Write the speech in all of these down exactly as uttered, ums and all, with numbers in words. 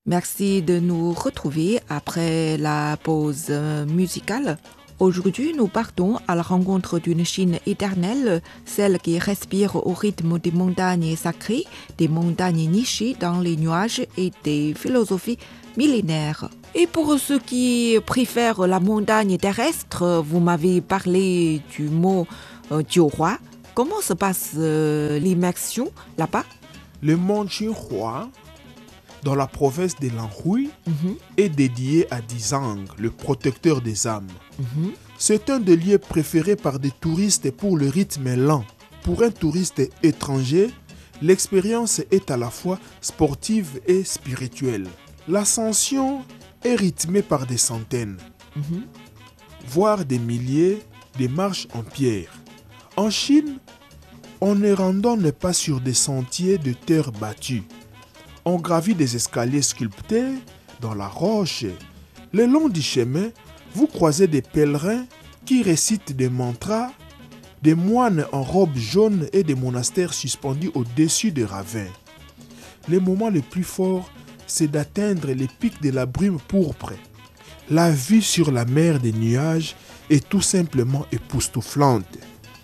Merci de nous retrouver après la pause euh, musicale. Aujourd'hui, nous partons à la rencontre d'une Chine éternelle, celle qui respire au rythme des montagnes sacrées, des montagnes nichées dans les nuages et des philosophies millénaires. Et pour ceux qui préfèrent la montagne terrestre, vous m'avez parlé du mot euh, Jiuhua. Comment se passe euh, l'immersion là-bas? Le mont Jinhua, dans la province de l'Anhui, Mhm, est dédié à Dizang, le protecteur des âmes. mhm. C'est un des lieux préférés par des touristes pour le rythme lent. Pour un touriste étranger, l'expérience est à la fois sportive et spirituelle. L'ascension est rythmée par des centaines, Mhm. voire des milliers de marches en pierre. En Chine, on ne randonne pas sur des sentiers de terre battue. On gravit des escaliers sculptés dans la roche. Le long du chemin, vous croisez des pèlerins qui récitent des mantras, des moines en robe jaune et des monastères suspendus au-dessus des ravins. Le moment le plus fort, c'est d'atteindre les pics de la brume pourpre. La vue sur la mer des nuages est tout simplement époustouflante.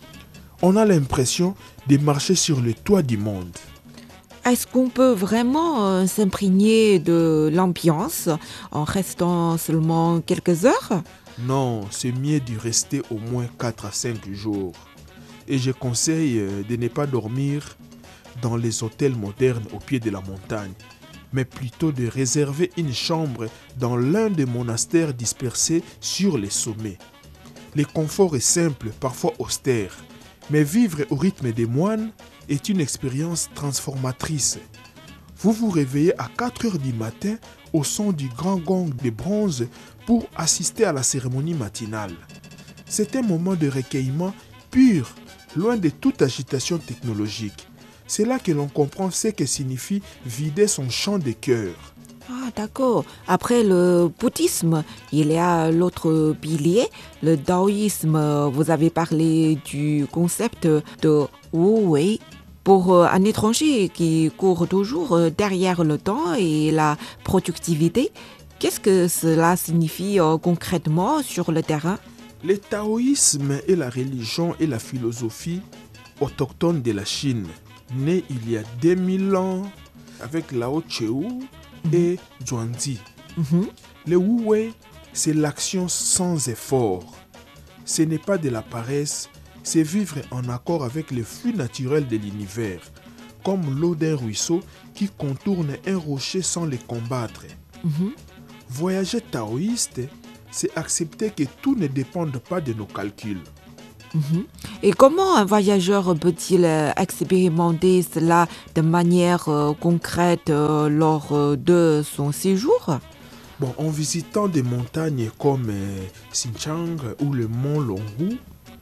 On a l'impression de marcher sur le toit du monde. Est-ce qu'on peut vraiment euh, s'imprégner de l'ambiance en restant seulement quelques heures? Non, c'est mieux d'y rester au moins quatre à cinq jours. Et je conseille euh, de ne pas dormir dans les hôtels modernes au pied de la montagne, mais plutôt de réserver une chambre dans l'un des monastères dispersés sur les sommets. Le confort est simple, parfois austère, mais vivre au rythme des moines est une expérience transformatrice. Vous vous réveillez à quatre heures du matin au son du grand gong de bronze pour assister à la cérémonie matinale. C'est un moment de recueillement pur, loin de toute agitation technologique. C'est là que l'on comprend ce que signifie vider son champ de cœur. Ah, d'accord. Après le bouddhisme, il y a l'autre pilier, le taoïsme. Vous avez parlé du concept de Wu Wei. Pour euh, un étranger qui court toujours euh, derrière le temps et la productivité, qu'est-ce que cela signifie euh, concrètement sur le terrain? Le taoïsme est la religion et la philosophie autochtone de la Chine, née il y a deux mille ans avec Lao Tzu et Zhuangzi. Mhm. Le Wu Wei, c'est l'action sans effort. Ce n'est pas de la paresse, c'est vivre en accord avec le flux naturel de l'univers, comme l'eau d'un ruisseau qui contourne un rocher sans le combattre. Mhm. Voyager taoïste, c'est accepter que tout ne dépende pas de nos calculs. Mhm. Et comment un voyageur peut-il euh, expérimenter cela de manière euh, concrète euh, lors euh, de son séjour? Bon, en visitant des montagnes comme euh, Xinjiang ou le mont Longhu,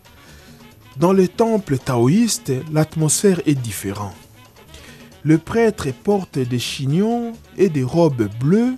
dans les temples taoïstes, l'atmosphère est différente. Le prêtre porte des chignons et des robes bleues.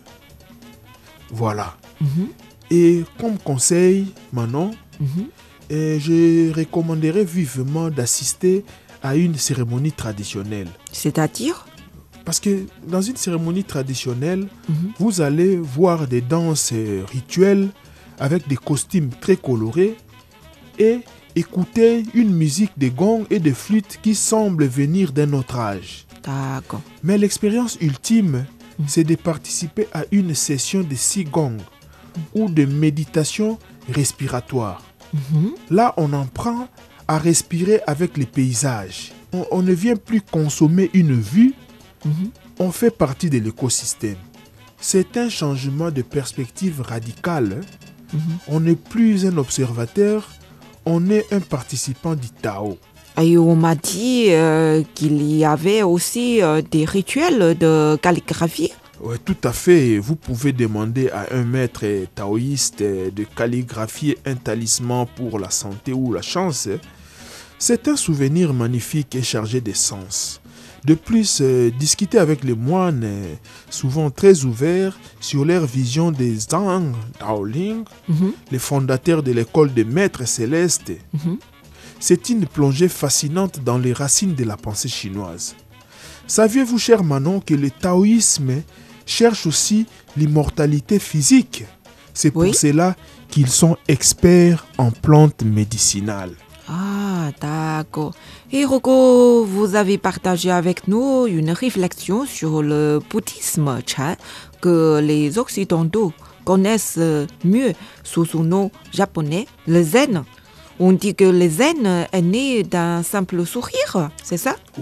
Voilà. Mhm. Et comme conseil, Manon, Mhm. euh, je recommanderais vivement d'assister à une cérémonie traditionnelle. C'est-à-dire? Parce que dans une cérémonie traditionnelle, Mhm. vous allez voir des danses euh, rituelles avec des costumes très colorés et écouter une musique de gongs et de flûtes qui semble venir d'un autre âge. D'accord. Mais l'expérience ultime, c'est de participer à une session de Qigong ou de méditation respiratoire. Mhm. Là, on apprend à respirer avec les paysages. On, on ne vient plus consommer une vue, Mhm. on fait partie de l'écosystème. C'est un changement de perspective radical. Mhm. On n'est plus un observateur, on est un participant du Tao. Et on m'a dit euh, qu'il y avait aussi euh, des rituels de calligraphie. Ouais, tout à fait. Vous pouvez demander à un maître taoïste de calligraphier un talisman pour la santé ou la chance. C'est un souvenir magnifique et chargé de sens. De plus, euh, discuter avec les moines, euh, souvent très ouverts sur leur vision des Zhang Daoling, Mhm. les fondateurs de l'école des maîtres célestes, Mhm. c'est une plongée fascinante dans les racines de la pensée chinoise. Saviez-vous, cher Manon, que le taoïsme cherchent aussi l'immortalité physique. C'est pour Oui. cela qu'ils sont experts en plantes médicinales. Ah, d'accord. Et Rocco, vous avez partagé avec nous une réflexion sur le bouddhisme Chan que les Occidentaux connaissent mieux sous son nom japonais, le zen. On dit que le zen est né d'un simple sourire, c'est ça?